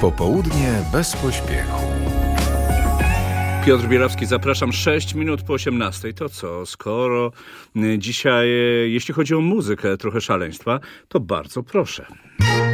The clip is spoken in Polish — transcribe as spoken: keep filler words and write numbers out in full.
Popołudnie bez pośpiechu. Piotr Bielawski, zapraszam. Sześć minut po osiemnastej. To co, skoro dzisiaj, jeśli chodzi o muzykę, trochę szaleństwa, to bardzo proszę.